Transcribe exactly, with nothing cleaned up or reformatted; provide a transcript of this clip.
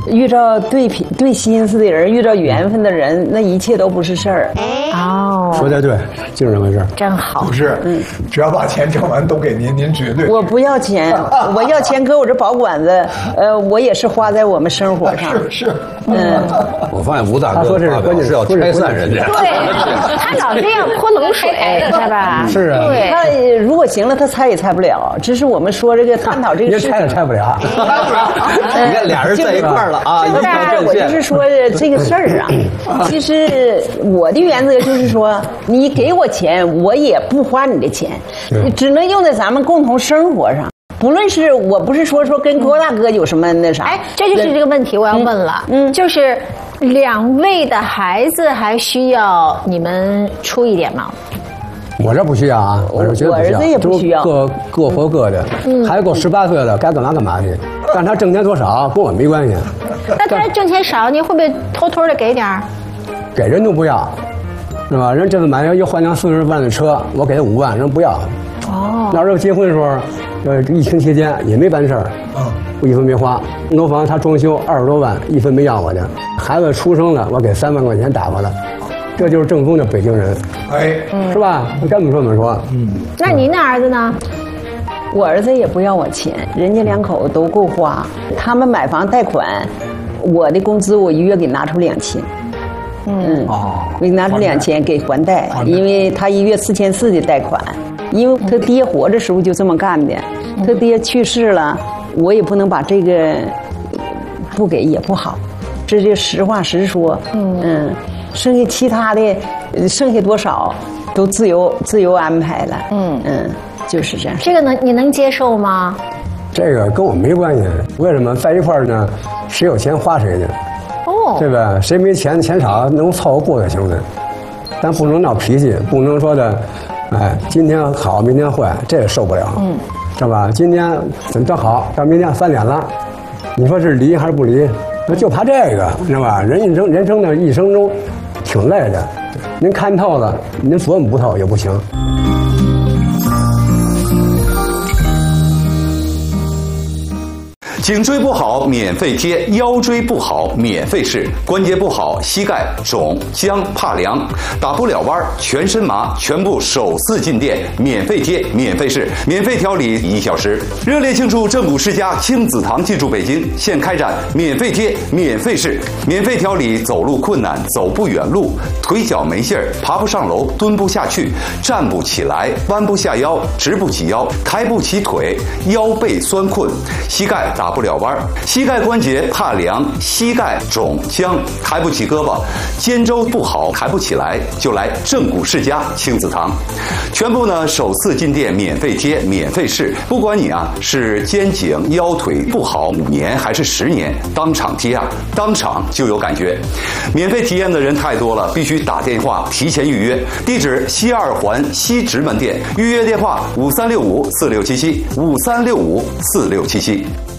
遇到对品对心思的人，遇到缘分的人，那一切都不是事儿。 哦， 说的对，就是这么回事。 真好。 不是，嗯，只要把钱挣完都给您，您绝对。 我不要钱，我要钱搁我这保管子，呃，我也是花在我们生活上。 是是， 嗯。 我发现吴大哥他说这是关键是要拆散人家。 对，他老这样泼冷水，是吧？ 是啊。 对。 他如果行了，他拆也拆不了。只是我们说这个探讨这个事情。 拆也拆不了。 你看俩人在一块儿了啊！ 就是我就是说这个事儿啊，其实我的原则就是说，你给我钱，我也不花你的钱，只能用在咱们共同生活上。不论是我不是说说跟郭大哥有什么那啥， 哎，这就是这个问题我要问了，嗯，就是两位的孩子还需要你们出一点吗？ 我这不需要啊，我这绝对不需要。 我儿子也不需要， 各各活各的。嗯，孩子够十八岁了，该干嘛干嘛去。但他挣钱多少跟我没关系。 那他挣钱少，你会不会偷偷的给点儿？ 给人都不要，是吧？人这次买了一换辆四十万的车，我给他五万，人不要。哦。那时候结婚的时候，呃，疫情期间也没办事儿，嗯，我一分没花。楼房他装修二十多万，一分没要我的。孩子出生了，我给三万块钱打发了。这就是正宗的北京人，哎，是吧？我该怎么说怎么说。嗯， 那您的儿子呢？ 我儿子也不要我钱，人家两口子都够花。他们买房贷款，我的工资我一月给拿出两千。嗯，哦，我给拿出两千给还贷，因为他一月四千四的贷款，因为他爹活着时候就这么干的，他爹去世了，我也不能把这个不给也不好，这就实话实说。嗯嗯。剩下其他的，剩下多少都自由自由安排了。嗯嗯，就是这样。 这个能你能接受吗？ 这个跟我没关系。为什么在一块儿呢？谁有钱花谁的。哦，对吧？谁没钱钱少能凑合过就行了。但不能闹脾气，不能说的，哎，今天好明天坏，这个受不了。嗯，是吧？今天怎么着好，到明天翻脸了，你说是离还是不离？那就怕这个，知道吧？人一生人生的一生中。挺累的，您看透了，您琢磨不透也不行。 颈椎不好免费贴，腰椎不好免费试，关节不好膝盖肿僵怕凉打不了弯全身麻，全部首次进店免费贴免费试，免费调理一小时。热烈庆祝正骨世家亲子堂进驻北京，现开展免费贴免费试，免费调理走路困难走不远路，腿脚没劲儿爬不上楼蹲不下去站不起来弯不下腰直不起腰抬不起腿腰背酸困膝盖打不了弯，膝盖关节怕凉，膝盖肿僵抬不起胳膊，肩周不好抬不起来，就来正骨世家亲子堂。全部呢首次进店免费贴免费试，不管你啊是肩颈腰腿不好五年还是十年，当场贴啊当场就有感觉。免费体验的人太多了，必须打电话提前预约。地址西二环西直门店，预约电话五三六五四六七七五三六五四六七七。